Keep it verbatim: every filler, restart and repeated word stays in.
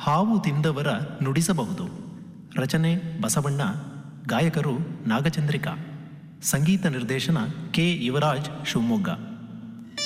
ಹಾವು ತಿಂದವರ ನುಡಿಸಬಹುದು. ರಚನೆ ಬಸವಣ್ಣ. ಗಾಯಕರು ನಾಗಚಂದ್ರಿಕಾ. ಸಂಗೀತ ನಿರ್ದೇಶನ ಕೆ ಯುವರಾಜ್, ಶಿವಮೊಗ್ಗ.